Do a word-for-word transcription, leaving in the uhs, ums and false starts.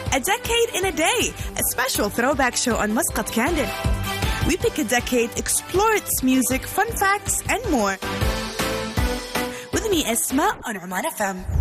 A Decade in a Day, a special throwback show on Muscat Candid. We pick a decade, explore its music, fun facts, and more. With me, Esma, on Oman F M.